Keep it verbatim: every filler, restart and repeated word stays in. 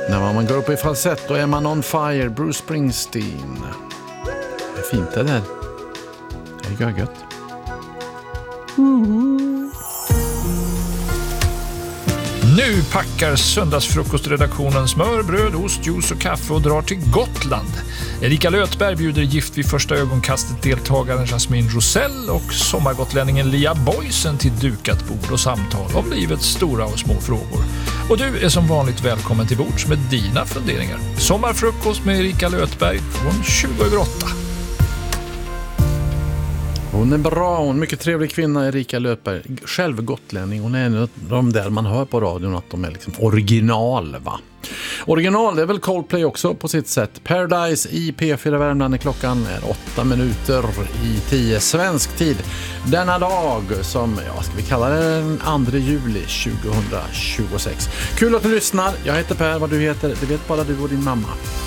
När man går upp i falsett då är man on fire. Bruce Springsteen. Det är fint det där. Det är gött. Nu packar söndagsfrukostredaktionen smör, bröd, ost, juice och kaffe och drar till Gotland. Erika Lötberg bjuder gift vid första ögonkastet deltagaren Jasmine Rosell och sommargotlänningen Lia Boysen till dukat bord och samtal om livets stora och små frågor. Och du är som vanligt välkommen till bords med dina funderingar. Sommarfrukost med Erika Lötberg från tjugo över åtta. Hon är bra, hon är en mycket trevlig kvinna, Erika Lötberg. Själv gotlänning, hon är en av de där man hör på radion att de är liksom original, va? Original, det är väl Coldplay också på sitt sätt. Paradise i P fyra Värmland, klockan är åtta minuter i tio svensk tid. Denna dag som, ja, ska vi kalla det den andra juli tjugohundratjugosex. Kul att du lyssnar, jag heter Per, vad du heter, det vet bara du och din mamma.